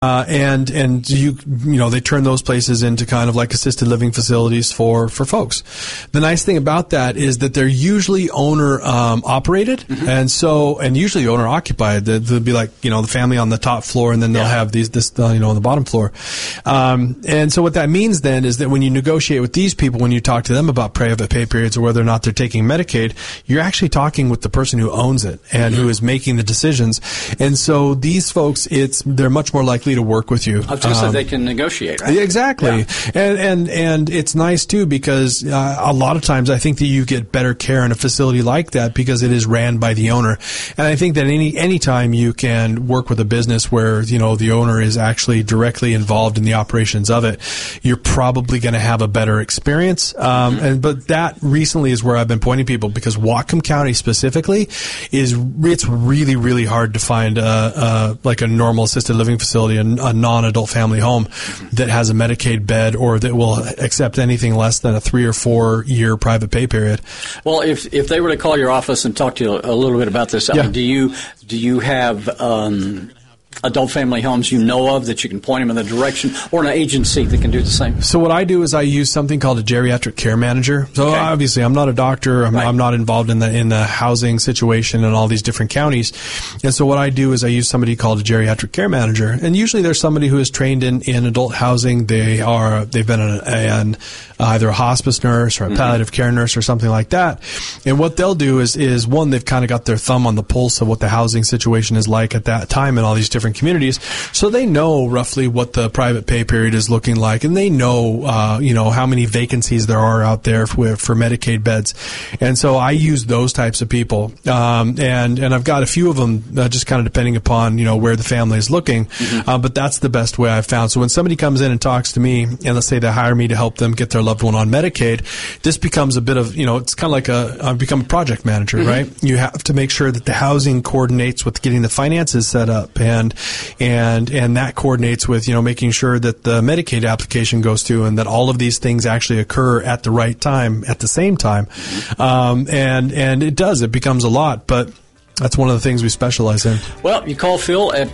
And you know, they turn those places into kind of like assisted living facilities for folks. The nice thing about that is that they're usually owner operated, and usually owner occupied. They'll be like, you know, the family on the top floor, and then they'll have this you know, on the bottom floor. And so what that means then is that when you negotiate with these people, when you talk to them about private pay periods or whether or not they're taking Medicaid, you're actually talking with the person who owns it and who is making the decisions. And so these folks, they're much more likely to work with you. I was just said they can negotiate, right? Exactly. Yeah. And it's nice too, because a lot of times I think that you get better care in a facility like that because it is ran by the owner. And I think that any time you can work with a business where, you know, the owner is actually directly involved in the operations of it, you're probably going to have a better experience. But that recently is where I've been pointing people, because Whatcom County specifically it's really, really hard to find like a normal assisted living facility, a non-adult family home that has a Medicaid bed or that will accept anything less than a 3 or 4 year private pay period. Well, if they were to call your office and talk to you a little bit about this, I mean, do you have adult family homes you know of that you can point them in the direction, or an agency that can do the same? So what I do is I use something called a geriatric care manager. So obviously I'm not a doctor. I'm not involved in the housing situation in all these different counties. And so what I do is I use somebody called a geriatric care manager. And usually there's somebody who is trained in adult housing. They've been either a hospice nurse or a palliative care nurse or something like that. And what they'll do is one, they've kind of got their thumb on the pulse of what the housing situation is like at that time in all these different communities. So they know roughly what the private pay period is looking like, and they know, you know, how many vacancies there are out there for Medicaid beds. And so I use those types of people. And I've got a few of them, just kind of depending upon, you know, where the family is looking. But that's the best way I've found. So when somebody comes in and talks to me, and let's say they hire me to help them get their loved one on Medicaid, this becomes a bit of, you know, it's kind of like I've become a project manager, right? You have to make sure that the housing coordinates with getting the finances set up, and that coordinates with, you know, making sure that the Medicaid application goes through, and that all of these things actually occur at the right time, at the same time. And it becomes a lot, but that's one of the things we specialize in. Well, you call Phil at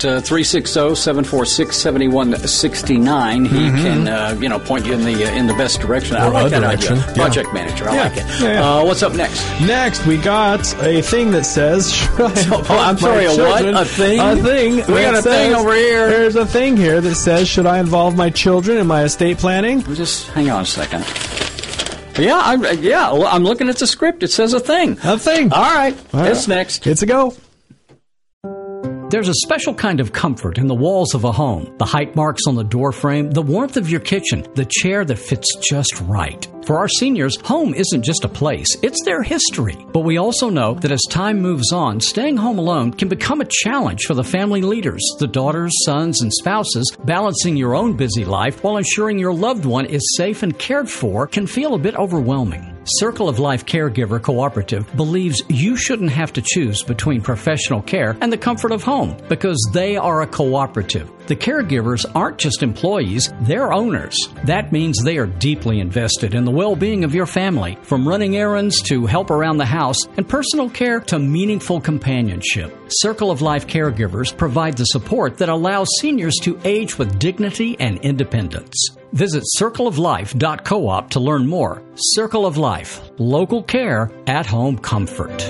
360-746-7169. He can, you know, point you in the best direction. I like that idea. Project manager. I like it. Yeah. What's up next? Next, we got a thing that says... I'm sorry, a what? A thing? A thing. We got a thing over here. There's a thing here that says, should I involve my children in my estate planning? Just hang on a second. Yeah, I'm looking at the script. It says a thing. A thing. All right. It's next. It's a go. There's a special kind of comfort in the walls of a home. The height marks on the door frame, the warmth of your kitchen, the chair that fits just right. For our seniors, home isn't just a place, it's their history. But we also know that as time moves on, staying home alone can become a challenge for the family leaders, the daughters, sons, and spouses. Balancing your own busy life while ensuring your loved one is safe and cared for can feel a bit overwhelming. Circle of Life Caregiver Cooperative believes you shouldn't have to choose between professional care and the comfort of home, because they are a cooperative. The caregivers aren't just employees, they're owners. That means they are deeply invested in the well-being of your family, from running errands to help around the house and personal care to meaningful companionship. Circle of Life Caregivers provide the support that allows seniors to age with dignity and independence. Visit circleoflife.coop to learn more. Circle of Life, local care, at-home comfort.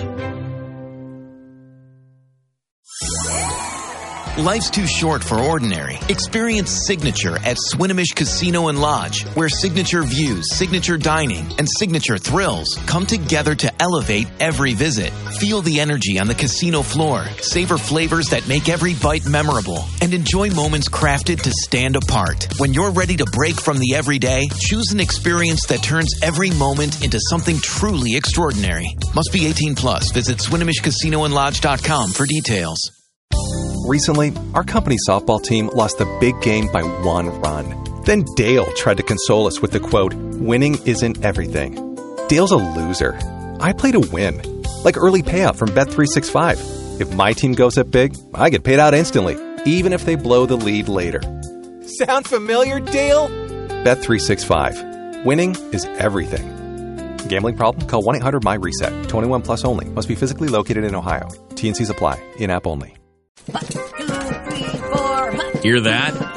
Life's too short for ordinary. Experience Signature at Swinomish Casino and Lodge, where signature views, signature dining, and signature thrills come together to elevate every visit. Feel the energy on the casino floor, savor flavors that make every bite memorable, and enjoy moments crafted to stand apart. When you're ready to break from the everyday, choose an experience that turns every moment into something truly extraordinary. Must be 18 plus. Visit SwinomishCasinoandLodge.com for details. Recently, our company softball team lost the big game by 1 run. Then Dale tried to console us with the quote, "Winning isn't everything." Dale's a loser. I play to win, like early payout from Bet365. If my team goes up big, I get paid out instantly, even if they blow the lead later. Sound familiar, Dale? Bet365. Winning is everything. Gambling problem? Call 1-800-MY-RESET. 21 plus only. Must be physically located in Ohio. T&Cs apply. In-app only. 1, 2, 3, 4. Hear that?